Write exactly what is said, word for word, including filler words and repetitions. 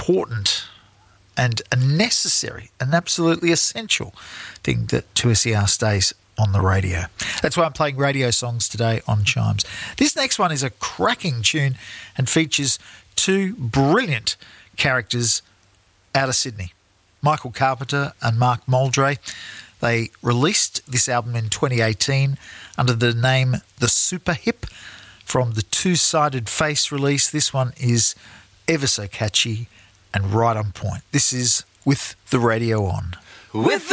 important and a necessary and absolutely essential thing that two S E R stays on the radio. That's why I'm playing radio songs today on Chimes. This next one is a cracking tune and features two brilliant characters out of Sydney, Michael Carpenter and Mark Muldray. They released this album in twenty eighteen under the name The Super Hip from the Two-Sided Face release. This one is ever so catchy and right on point. This is With the Radio On. With the